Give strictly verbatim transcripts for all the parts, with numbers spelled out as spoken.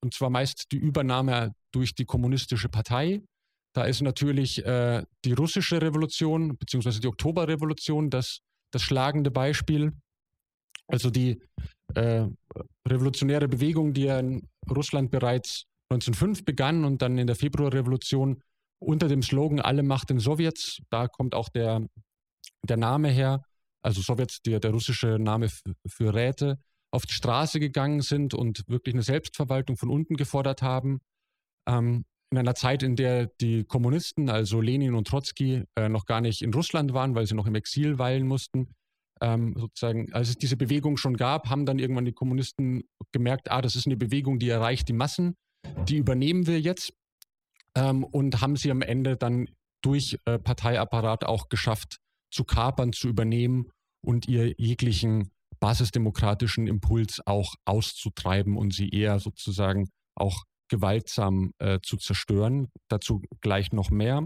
und zwar meist die Übernahme durch die Kommunistische Partei. Da ist natürlich äh, die russische Revolution bzw. die Oktoberrevolution das, das schlagende Beispiel. Also die äh, revolutionäre Bewegung, die ja in Russland bereits neunzehnhundertfünf begann und dann in der Februarrevolution unter dem Slogan Alle Macht den Sowjets, da kommt auch der, der Name her, also Sowjets, der, der russische Name für, für Räte, auf die Straße gegangen sind und wirklich eine Selbstverwaltung von unten gefordert haben. Ähm, in einer Zeit, in der die Kommunisten, also Lenin und Trotzki, äh, noch gar nicht in Russland waren, weil sie noch im Exil weilen mussten. Ähm, sozusagen, als es diese Bewegung schon gab, haben dann irgendwann die Kommunisten gemerkt, ah, das ist eine Bewegung, die erreicht die Massen, die übernehmen wir jetzt, ähm, und haben sie am Ende dann durch äh, Parteiapparat auch geschafft, zu kapern, zu übernehmen und ihr jeglichen basisdemokratischen Impuls auch auszutreiben und sie eher sozusagen auch gewaltsam äh, zu zerstören. Dazu gleich noch mehr.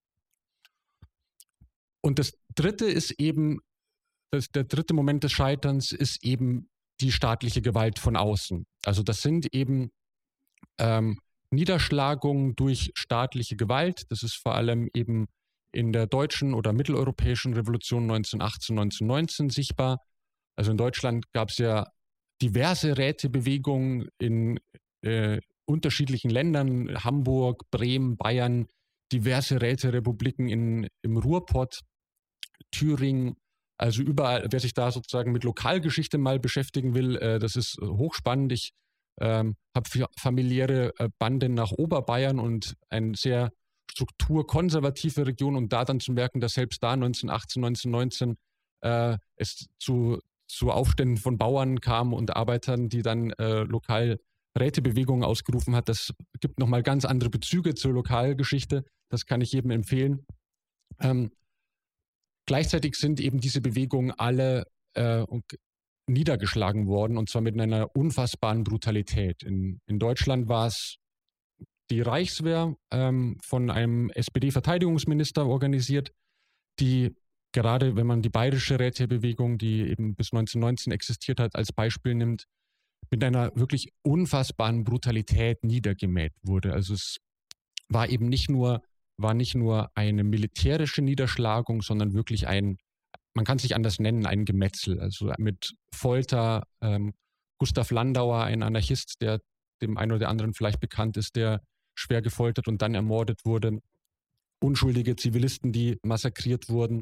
Und das dritte ist eben, das, der dritte Moment des Scheiterns ist eben die staatliche Gewalt von außen. Also das sind eben ähm, Niederschlagungen durch staatliche Gewalt. Das ist vor allem eben in der deutschen oder mitteleuropäischen Revolution neunzehnhundertachtzehn, neunzehnhundertneunzehn sichtbar. Also in Deutschland gab es ja diverse Rätebewegungen in äh, unterschiedlichen Ländern, Hamburg, Bremen, Bayern, diverse Räterepubliken in, im Ruhrpott, Thüringen, also überall, wer sich da sozusagen mit Lokalgeschichte mal beschäftigen will, äh, das ist hochspannend. Ich ähm, habe familiäre äh, Banden nach Oberbayern und eine sehr strukturkonservative Region und da dann zu merken, dass selbst da neunzehnhundertachtzehn, neunzehnhundertneunzehn äh, es zu, zu Aufständen von Bauern kam und Arbeitern, die dann äh, lokal Rätebewegungen ausgerufen hat. Das gibt nochmal ganz andere Bezüge zur Lokalgeschichte. Das kann ich jedem empfehlen. Ähm, gleichzeitig sind eben diese Bewegungen alle äh, niedergeschlagen worden und zwar mit einer unfassbaren Brutalität. In, in Deutschland war es die Reichswehr ähm, von einem S P D-Verteidigungsminister organisiert, die gerade, wenn man die bayerische Rätebewegung, die eben bis neunzehnhundertneunzehn existiert hat, als Beispiel nimmt, mit einer wirklich unfassbaren Brutalität niedergemäht wurde. Also es war eben nicht nur, war nicht nur eine militärische Niederschlagung, sondern wirklich ein, man kann es nicht anders nennen, ein Gemetzel. Also mit Folter. Ähm, Gustav Landauer, ein Anarchist, der dem einen oder anderen vielleicht bekannt ist, der schwer gefoltert und dann ermordet wurde. Unschuldige Zivilisten, die massakriert wurden.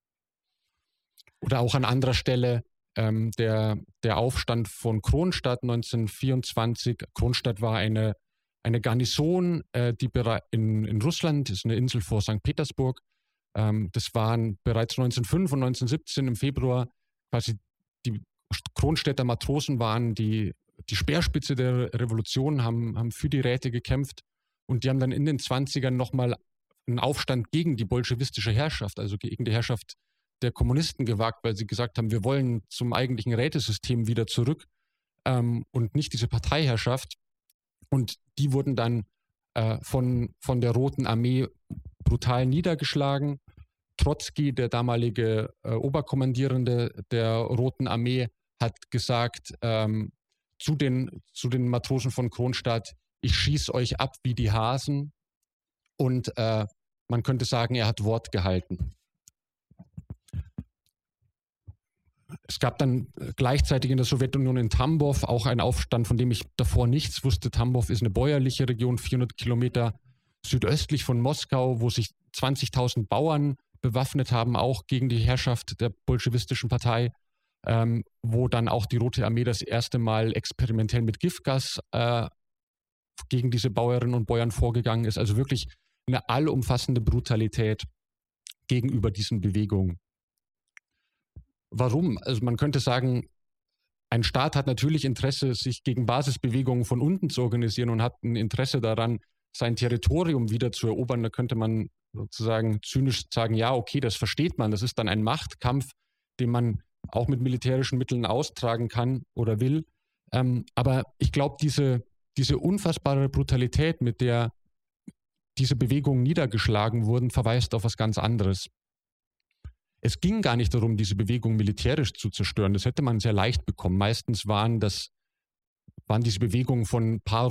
Oder auch an anderer Stelle ähm, der, der Aufstand von Kronstadt neunzehnhundertvierundzwanzig. Kronstadt war eine, eine Garnison, äh, die in, in Russland, ist eine Insel vor Sankt Petersburg. Ähm, das waren bereits neunzehnhundertfünf und neunzehnhundertsiebzehn im Februar quasi die Kronstädter Matrosen waren die, die Speerspitze der Revolution, haben, haben für die Räte gekämpft und die haben dann in den zwanzigern nochmal einen Aufstand gegen die bolschewistische Herrschaft, also gegen die Herrschaft der Kommunisten gewagt, weil sie gesagt haben, wir wollen zum eigentlichen Rätesystem wieder zurück ähm, und nicht diese Parteiherrschaft. Und die wurden dann äh, von, von der Roten Armee brutal niedergeschlagen. Trotzki, der damalige äh, Oberkommandierende der Roten Armee, hat gesagt ähm, zu, den, zu den Matrosen von Kronstadt, ich schieße euch ab wie die Hasen. Und äh, man könnte sagen, er hat Wort gehalten. Es gab dann gleichzeitig in der Sowjetunion in Tambov auch einen Aufstand, von dem ich davor nichts wusste. Tambov ist eine bäuerliche Region, vierhundert Kilometer südöstlich von Moskau, wo sich zwanzigtausend Bauern bewaffnet haben, auch gegen die Herrschaft der bolschewistischen Partei, ähm, wo dann auch die Rote Armee das erste Mal experimentell mit Giftgas äh, gegen diese Bäuerinnen und Bauern vorgegangen ist. Also wirklich eine allumfassende Brutalität gegenüber diesen Bewegungen. Warum? Also man könnte sagen, ein Staat hat natürlich Interesse, sich gegen Basisbewegungen von unten zu organisieren und hat ein Interesse daran, sein Territorium wieder zu erobern. Da könnte man sozusagen zynisch sagen, ja, okay, das versteht man. Das ist dann ein Machtkampf, den man auch mit militärischen Mitteln austragen kann oder will. Ähm, aber ich glaube, diese, diese unfassbare Brutalität, mit der diese Bewegungen niedergeschlagen wurden, verweist auf was ganz anderes. Es ging gar nicht darum, diese Bewegung militärisch zu zerstören. Das hätte man sehr leicht bekommen. Meistens waren, das, waren diese Bewegungen von ein paar